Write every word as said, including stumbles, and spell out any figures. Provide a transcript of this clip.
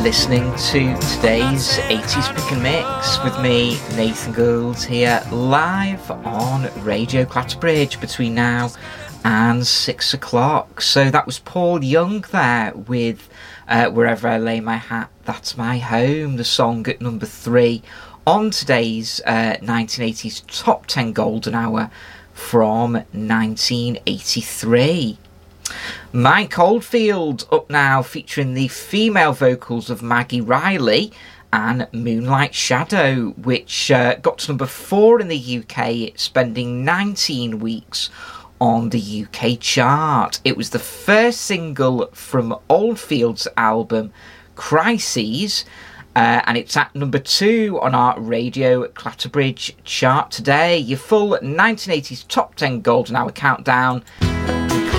Listening to today's eighties Pick and Mix with me, Nathan Gould, here live on Radio Clatterbridge between now and six o'clock. So that was Paul Young there with uh, Wherever I Lay My Hat, That's My Home, the song at number three on today's uh, nineteen eighties Top ten Golden Hour from nineteen eighty-three. Mike Oldfield up now, featuring the female vocals of Maggie Riley and Moonlight Shadow, which uh, got to number four in the U K, spending nineteen weeks on the U K chart. It was the first single from Oldfield's album Crises, uh, and it's at number two on our Radio Clatterbridge chart today. Your full nineteen eighties Top ten Golden Hour countdown